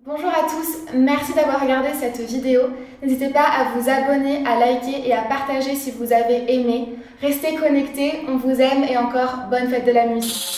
Bonjour à tous, merci d'avoir regardé cette vidéo. N'hésitez pas à vous abonner, à liker et à partager si vous avez aimé. Restez connectés, on vous aime et encore bonne fête de la musique.